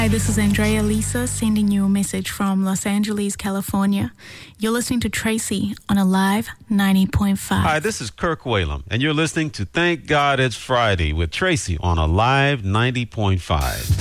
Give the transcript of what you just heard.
Hi, this is Andrea Lisa sending you a message from Los Angeles, California. You're listening to Tracy on Alive 90.5. Hi, this is Kirk Whalum, and you're listening to Thank God It's Friday with Tracy on Alive 90.5.